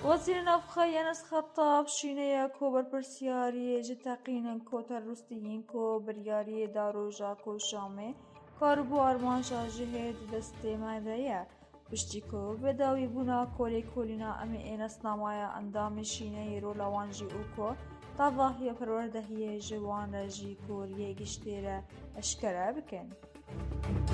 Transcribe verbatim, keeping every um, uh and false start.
وەزیرە ناوخۆ یانس خەتاب شینەیە کۆ بەرپرسیاریە ji teqînên ku terorîstiyên ku biryariyê daroja ku Şamê karibû armanca jihê di destê me de ye, piştî ku bêdawîbûna kolêkolîna em ê nasnamaya endamê şîneyê rola wan jî û ku davahiya perwerdehiyê ji wan re jî ku riyê giştî re eşkere bikin.